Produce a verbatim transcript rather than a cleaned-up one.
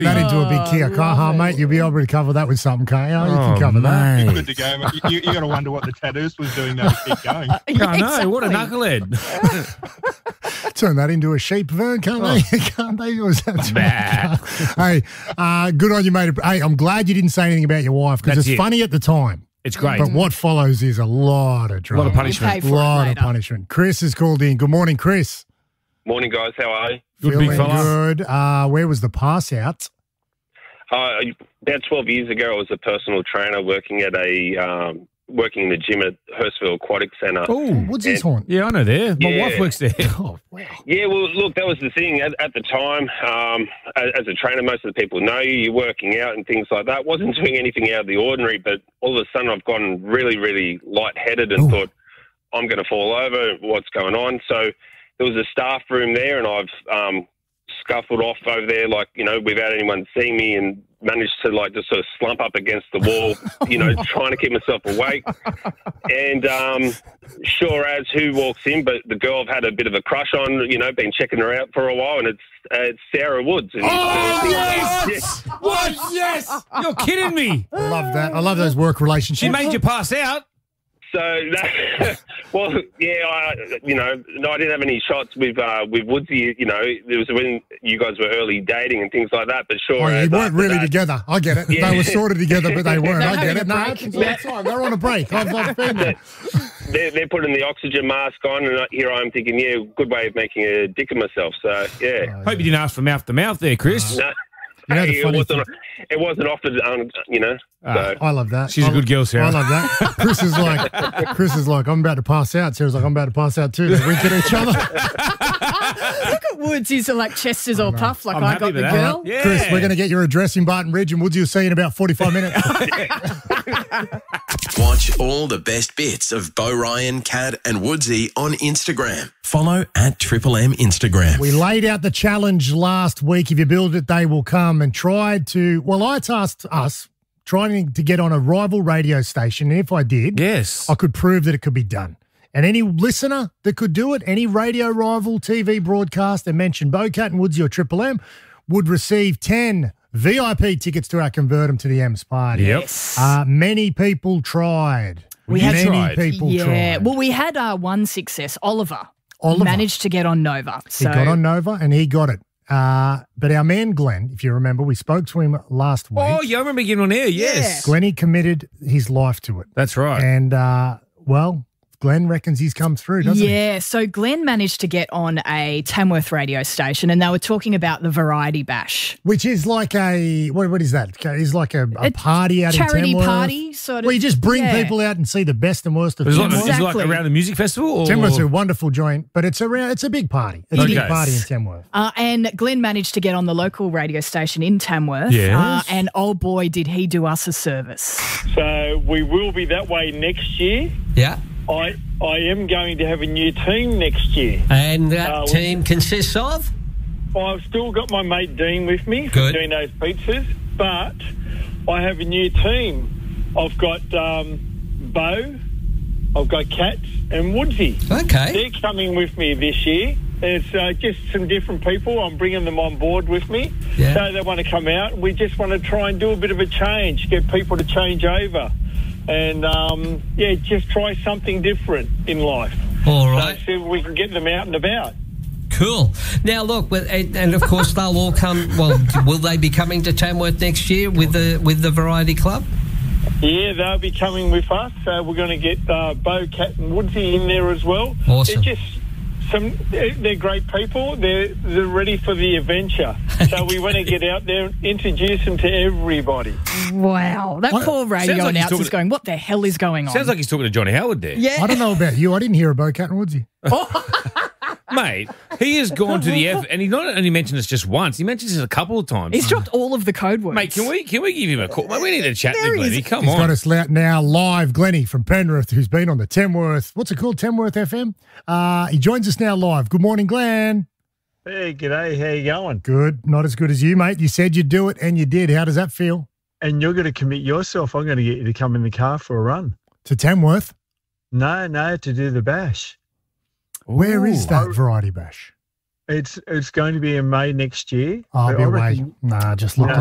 that into a big Kia car, huh, mate? You'll be able to cover that with something, can't you? You Oh, can cover mate. that. Good to go. mate. You, you got to wonder what the tattoos was doing though to keep going. I know. What a knucklehead. Turn that into a sheep, Vern, can't Oh. they? Can't they? Or is that hey, uh, good on you, mate. Hey, I'm glad you didn't say anything about your wife because That's it's it. funny at the time. It's great. But what follows is a lot of A drama. lot of punishment. You pay A for lot it of later. punishment. Chris has called in. Good morning, Chris. Morning, guys. How are you? Good Feeling big fella. good. Uh, where was the pass out? Uh, about twelve years ago, I was a personal trainer working at a um, working in the gym at Hurstville Aquatic Centre. Oh, What's his horn? yeah, I know there. My Yeah. wife works there. Oh, wow. Yeah, well, look, that was the thing at, at the time. Um, as, as a trainer, most of the people know you. You're working out and things like that. Wasn't doing anything out of the ordinary, but all of a sudden, I've gone really, really lightheaded and Ooh. thought I'm going to fall over. What's going on? So there was a staff room there, and I've um, scuffled off over there, like, you know, without anyone seeing me, and managed to, like, just sort of slump up against the wall, you know, trying to keep myself awake. And um, sure as who walks in, but the girl I've had a bit of a crush on, you know, been checking her out for a while, and it's uh, it's Sarah Woods. And, Oh, uh, yes! What? Yes! You're kidding me. I love that. I love those work relationships. She made you pass out. So that, well, yeah, I, you know, no, I didn't have any shots with uh, with Woodsy. You know, it was when you guys were early dating and things like that. But sure, Oh, yeah, as they weren't after really that- together. I get it. Yeah. They were sort of together, but they weren't. I get having it. a No, break. it's all the time. They're on a break. I've, I've been there. They're, they're putting the oxygen mask on, and here I am thinking, yeah, good way of making a dick of myself. So yeah, Hope you didn't ask for mouth to mouth there, Chris. no, You know the it funny wasn't. It wasn't offered, um, you know. So. I love that. She's a I- good girl, Sarah. I love that. Chris is like, Chris is like, I'm about to pass out. Sarah's like, I'm about to pass out too. They wink at each other. Look at Woods. He's like chest is all puffed like I'm I happy got with the that. girl. Yeah. Chris, we're going to get your address in Barton Ridge, and Woodsy will see you in about forty-five minutes. Watch all the best bits of Bo Ryan, Cad and Woodsy on Instagram. Follow at Triple M Instagram. We laid out the challenge last week. If you build it, they will come, and tried to, well, I tasked us trying to get on a rival radio station. And if I did, Yes. I could prove that it could be done. And any listener that could do it, any radio rival T V broadcast that mentioned Bocat and Woodsy or Triple M would receive ten V I P tickets to our Convert 'em to the M's party. Yep. Uh, many people tried. We had many tried. people Yeah. tried. Well, we had uh, one success. Oliver. Oliver. managed to get on Nova. He So got on Nova and he got it. Uh, but our man Glenn, if you remember, we spoke to him last week. Oh, yeah, I remember getting on air, yes. Glennie committed his life to it. That's right. And, uh, well, Glenn reckons he's come through, doesn't he? Yeah, so Glenn managed to get on a Tamworth radio station and they were talking about the Variety Bash. Which is like a, what, what is that? It's like a, a A party out charity in Tamworth. party, sort of. Where you just bring yeah. people out and see the best and worst of Is it, like, Tamworth. is it like Exactly. around the music festival? Or? Tamworth's a wonderful joint, but it's around, it's a big party. It's a big Okay. party in Tamworth. Uh, and Glenn managed to get on the local radio station in Tamworth. Yes. Uh, and oh boy, did he do us a service. So we will be that way next year. Yeah. I I am going to have a new team next year. And that Uh, team consists of? I've still got my mate Dean with me for Good. doing those pizzas, but I have a new team. I've got um, Bo, I've got Cats and Woodsy. Okay. They're coming with me this year. It's uh, just some different people. I'm bringing them on board with me. Yeah. So they want to come out. We just want to try and do a bit of a change, get people to change over. And, um, yeah, just try something different in life. All So right. see if we can get them out and about. Cool. Now, look, with- and and of course they'll all come. Well, will they be coming to Tamworth next year with the with the Variety Club? Yeah, they'll be coming with us. So we're going to get uh, Bo, Cat and Woodsy in there as well. Awesome. They're just some. They're, they're great people. They're they're ready for the adventure. So we want to get out there and introduce them to everybody. Wow. That poor radio Sounds like he's announcer's talking- going, what the hell is going on? Sounds like he's talking to Johnny Howard there. yeah. I don't know about you. I didn't hear about Cat and Woodsy. Mate, he has gone to the effort, and he not only mentioned us just once, he mentions us a couple of times. He's dropped all of the code words. Mate, can we can we give him a call? Mate, we need to chat There to he Glennie. is. Come He's on. got us la- now live, Glennie from Penrith, who's been on the Tamworth, what's it called, Tamworth F M? Uh, he joins us now live. Good morning, Glenn. Hey, g'day. How you going? Good. Not as good as you, mate. You said you'd do it, and you did. How does that feel? And you're going to commit yourself. I'm going to get you to come in the car for a run. To Tamworth? No, no, to do the bash. Where is Ooh. that Variety Bash? It's it's going to be in May next year. I'll But be I away. reckon- Nah, just look.